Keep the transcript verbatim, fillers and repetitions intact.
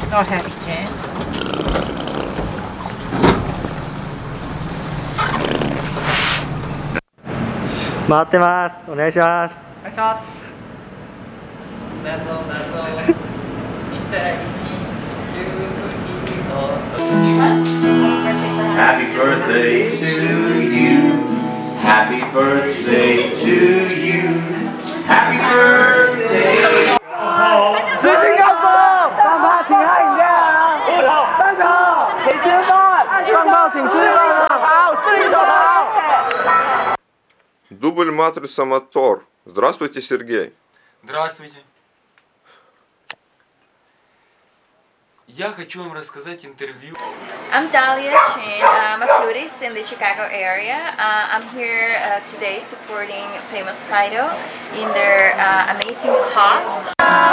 Not having jam. Matte mas. お願いします。 お願いします。謎謎一体に Happy birthday to you. Happy birthday to you. Happy birthday. 私信告诉上报请喝饮料啊！上头请吃饭，上报请吃饭啊！好，四零手头。 Дубль матрица мотор. Здравствуйте, Сергей. Здравствуйте. Я хочу вам рассказать интервью. I'm Dahlia Chin. I'm a flutist in the Chicago area. Uh, I'm here uh, today supporting Famous Fido in their uh, amazing cause